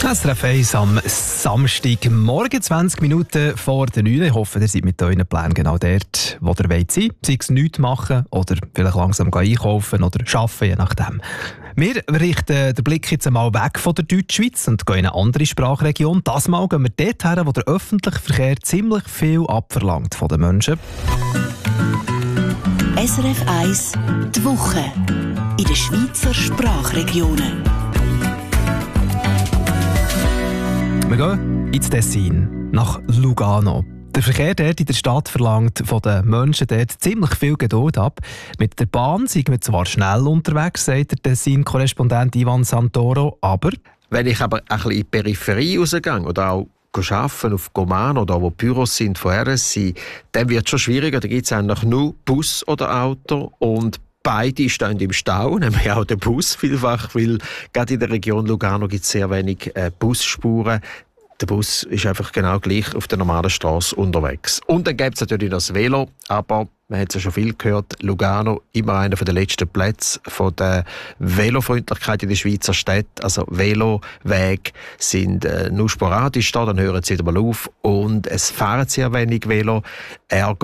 SRF 1 am Samstagmorgen, 20 Minuten vor der 9. Ich hoffe, ihr seid mit euren Plänen genau dort, wo ihr wollt sein. Sei es nichts machen oder vielleicht langsam einkaufen oder arbeiten, je nachdem. Wir richten den Blick jetzt einmal weg von der Deutschschweiz und gehen in eine andere Sprachregion. Das Mal gehen wir dort her, wo der öffentliche Verkehr ziemlich viel abverlangt von den Menschen. SRF 1 die Woche in den Schweizer Sprachregionen. Wir gehen ins Tessin, nach Lugano. Der Verkehr dort in der Stadt verlangt von den Menschen dort ziemlich viel Geduld ab. Mit der Bahn sind wir zwar schnell unterwegs, sagt der Tessin-Korrespondent Ivan Santoro, aber... Wenn ich aber ein bisschen in die Peripherie rausgehe oder auch arbeiten auf Gomano oder wo Büros sind von RSI, dann wird es schon schwieriger. Da gibt es eigentlich nur Bus oder Auto und beide stehen im Stau, nämlich auch der Bus vielfach, weil gerade in der Region Lugano gibt es sehr wenig Busspuren. Der Bus ist einfach genau gleich auf der normalen Straße unterwegs. Und dann gibt es natürlich das Velo, aber man hat es ja schon viel gehört, Lugano immer einer der letzten Plätze von der Velofreundlichkeit in der Schweizer Städte. Also Velowege sind nur sporadisch da, dann hören sie wieder mal auf und es fahren sehr wenig Velo. Ergo